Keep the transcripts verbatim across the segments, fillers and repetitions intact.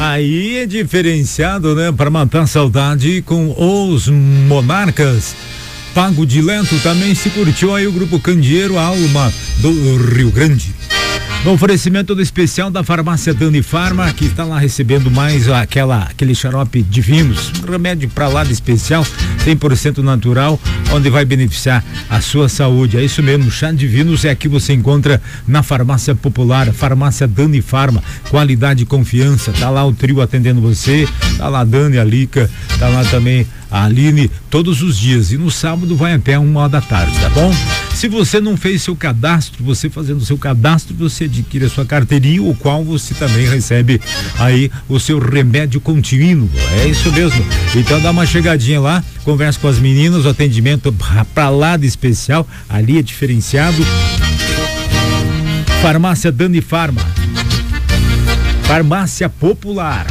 Aí é diferenciado, né? Para matar a saudade com os Monarcas. Pago de Lento também se curtiu aí o Grupo Candeeiro, a alma do Rio Grande. No oferecimento todo especial da farmácia Dani Farma, que está lá recebendo mais aquela, aquele xarope divinos, um remédio para lá de especial, cem por cento natural, onde vai beneficiar a sua saúde. É isso mesmo, chá divinos é aqui você encontra na farmácia popular, farmácia Dani Farma, qualidade e confiança. Tá lá o trio atendendo você, tá lá a Dani, a Lica, tá lá também a Aline, todos os dias, e no sábado vai até uma hora da tarde, tá bom? Se você não fez seu cadastro, você fazendo seu cadastro, você adquire a sua carteirinha, o qual você também recebe aí o seu remédio contínuo. É isso mesmo. Então dá uma chegadinha lá, conversa com as meninas, o atendimento pra lá de especial, ali é diferenciado. Farmácia Dani Farma, farmácia popular,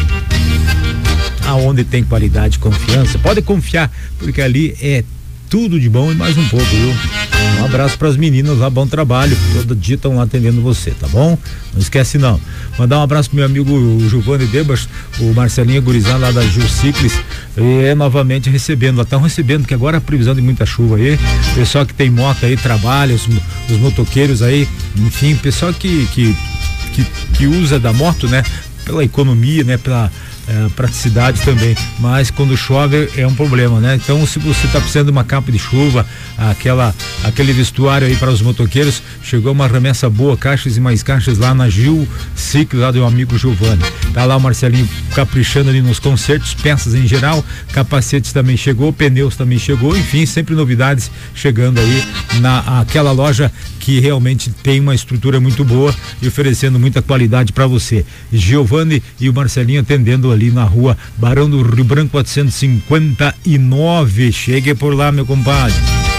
aonde tem qualidade e confiança, pode confiar, porque ali é tudo de bom e mais um pouco, viu? Um abraço para as meninas lá, bom trabalho, todo dia estão lá atendendo você, tá bom? Não esquece não. Mandar um abraço pro meu amigo o Giovanni Debas, o Marcelinho Gurizão lá da Gil Ciclis, e é novamente recebendo, estão recebendo, que agora a previsão de muita chuva aí, pessoal que tem moto aí, trabalha, os, os motoqueiros aí, enfim, pessoal que, que, que, que usa da moto, né? Pela economia, né? Pela É, praticidade também, mas quando chove é um problema, né? Então, se você está precisando de uma capa de chuva, aquela, aquele vestuário aí para os motoqueiros, chegou uma remessa boa, caixas e mais caixas lá na Gil Ciclo, lá do amigo Giovanni. Tá lá o Marcelinho caprichando ali nos concertos, peças em geral, capacetes também chegou, pneus também chegou, enfim, sempre novidades chegando aí na aquela loja que realmente tem uma estrutura muito boa e oferecendo muita qualidade para você. Giovanni e o Marcelinho atendendo ali na rua Barão do Rio Branco quatrocentos e cinquenta e nove. Chegue por lá, meu compadre.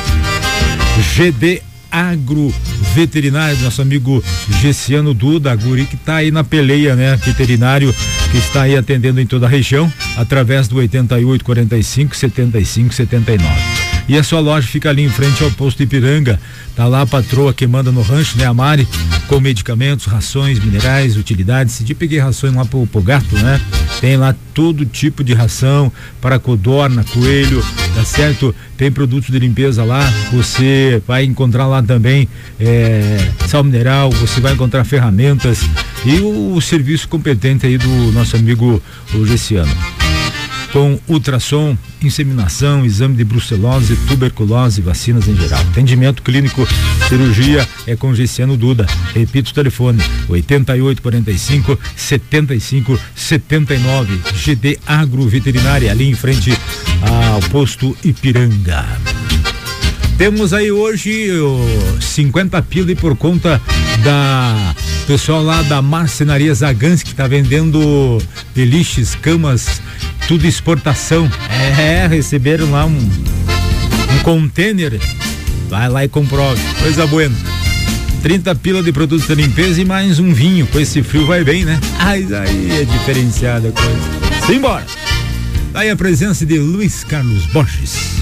G D Agro Veterinário, nosso amigo Gessiano Duda, guri que tá aí na peleia, né? Veterinário que está aí atendendo em toda a região, através do oitenta e oito, quarenta e cinco, setenta e cinco, setenta e nove. E a sua loja fica ali em frente ao posto Ipiranga. Tá lá a patroa que manda no rancho, né, a Mari, com medicamentos, rações, minerais, utilidades. Esse dia peguei rações lá pro, pro gato, né? Tem lá todo tipo de ração para codorna, coelho, tá certo? Tem produtos de limpeza lá. Você vai encontrar lá também é, sal mineral, você vai encontrar ferramentas e o, o serviço competente aí do nosso amigo o Gessiano. Com ultrassom, inseminação, exame de brucelose, tuberculose, vacinas em geral. Atendimento clínico, cirurgia é com Gessiano Duda. Repito o telefone, oitenta e oito, quarenta e cinco, setenta e cinco, setenta e nove. G D Agro Veterinária, ali em frente ao posto Ipiranga. Temos aí hoje oh, cinquenta pila por conta da pessoal lá da Marcenaria Zagans, que está vendendo beliches, camas, tudo exportação. É, receberam lá um, um container. Vai lá e comprove. Coisa boa. trinta pila de produtos de limpeza e mais um vinho. Com esse frio vai bem, né? Mas aí é diferenciada a coisa. Simbora! Daí a presença de Luiz Carlos Borges.